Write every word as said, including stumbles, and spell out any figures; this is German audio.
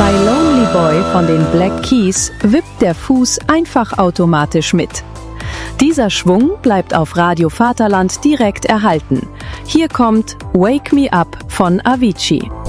Bei Lonely Boy von den Black Keys wippt der Fuß einfach automatisch mit. Dieser Schwung bleibt auf Radio Vaterland direkt erhalten. Hier kommt Wake Me Up von Avicii.